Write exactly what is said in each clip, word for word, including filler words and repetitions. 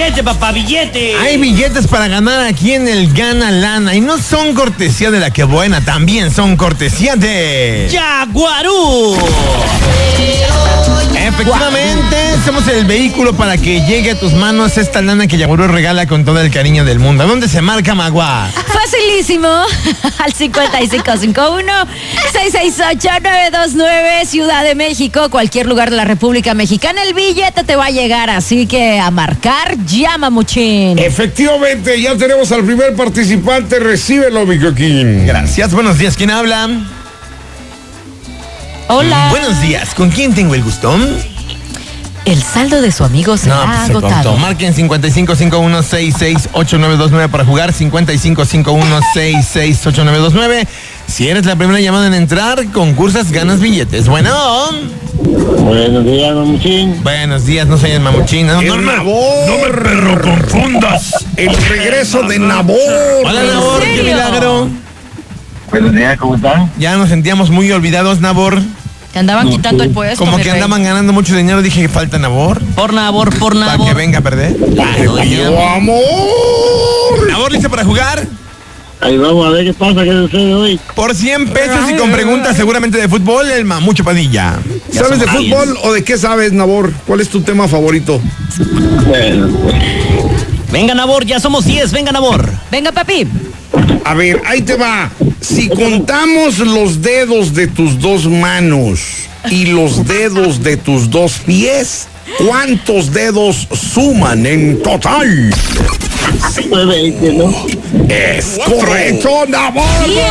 billete, papá, billete. Hay billetes para ganar aquí en el Gana Lana y no son cortesía de La Que Buena, también son cortesía de Yaguarú. Efectivamente, somos el vehículo para que llegue a tus manos esta lana que Yaguarú regala con todo el cariño del mundo. ¿A dónde se marca, Magua? Facilísimo, al cincuenta y cinco cincuenta y uno, seiscientos sesenta y ocho, nueve dos nueve, Ciudad de México, cualquier lugar de la República Mexicana, el billete te va a llegar, así que a marcar, llama muchín. Efectivamente, ya tenemos al primer participante, recíbelo, mi coquín. Gracias, buenos días, ¿quién habla? Hola. Buenos días, ¿con quién tengo el gusto? El saldo de su amigo se No, ha pues se agotado. cortó. Marquen cincuenta y cinco cincuenta y uno, sesenta y seis, ochenta y nueve veintinueve para jugar, cincuenta y cinco cincuenta y uno, sesenta y seis, ochenta y nueve veintinueve. Si eres la primera llamada en entrar, concursas, ganas billetes. Bueno. Buenos días, mamuchín. Buenos días, no soy el mamuchín. No, no, El no. Nabor. No me perro confundas. El regreso de Nabor. Hola, Nabor, qué serio? milagro. Buenos días, ¿cómo están? Ya nos sentíamos muy olvidados, Nabor. Te andaban quitando el puesto. Como mi que rey. andaban ganando mucho dinero, dije que falta Nabor. Por Nabor, por Para que Nabor. venga a perder. ¡Yo, amor! Nabor, ¿listo para jugar? Ahí vamos a ver qué pasa, qué sucede hoy. Por cien pesos y con preguntas seguramente de fútbol, el Mamucho Padilla. ¿Sabes de fútbol o de qué sabes, Nabor? ¿Cuál es tu tema favorito? Bueno, pues, Venga, Nabor, ya somos diez, venga, Nabor. Venga, papi. A ver, ahí te va. Si contamos los dedos de tus dos manos y los dedos de tus dos pies, ¿cuántos dedos suman en total? fue veinte, ¿no? Es correcto, Nabor.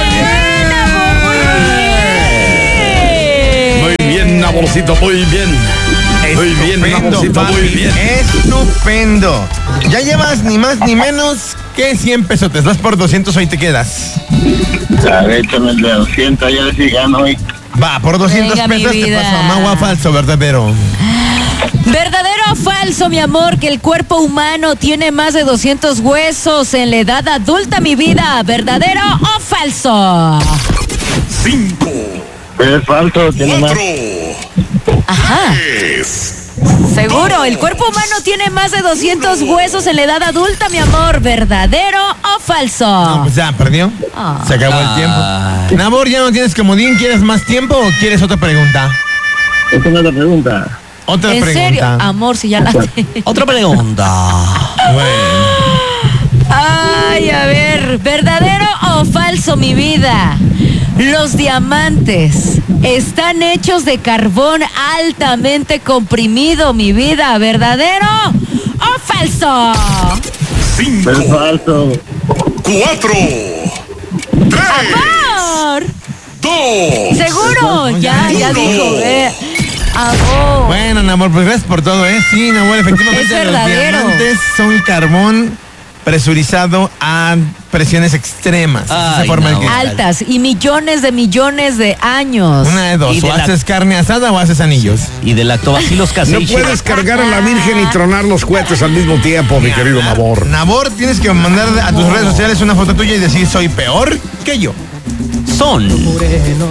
Muy bien, Naborcito, muy bien. Muy bien, Naborcito, muy bien. Estupendo. Ya llevas ni más ni menos que cien pesotes. Vas por doscientos, hoy te quedas. A ver, échame el de doscientos, ya le gano hoy. Va, por doscientos Venga, mi pesos te vida. paso. Magua, falso, verdadero. ¿Verdadero o falso, mi amor, que el cuerpo humano tiene más de doscientos huesos en la edad adulta, mi vida? ¿Verdadero o falso? Cinco, Es falso, tiene más. cuatro, Ajá. tres. Seguro, el cuerpo humano tiene más de doscientos huesos en la edad adulta, mi amor. ¿Verdadero o falso? No, pues ya, perdió. Ah. Se acabó el tiempo. Nabor, ya no tienes comodín. ¿Quieres más tiempo o quieres otra pregunta? Esa no es la pregunta. Otra ¿En pregunta. serio? Amor, si ya la Otra pregunta. Bueno. Ay, a ver, ¿verdadero o falso, mi vida? Los diamantes están hechos de carbón altamente comprimido, mi vida. ¿Verdadero o falso? Cinco, Es falso. cuatro, tres, ¡Amor! dos. ¿Seguro? Ya, ya uno. dijo, eh. Amor. Bueno, Nabor, pues gracias por todo, ¿eh? Sí, Nabor, efectivamente Es los verdadero. diamantes son carbón presurizado a presiones extremas. Esa es Ay, la forma en no. que... Altas y millones de millones de años. Una de dos, Y de o la- haces carne asada o haces anillos. Y de lactobacilos No caseiros. puedes cargar a la Virgen y tronar los cohetes al mismo tiempo, mi querido Nabor. Nabor, tienes que mandar a tus redes sociales una foto tuya y decir soy peor que yo. Son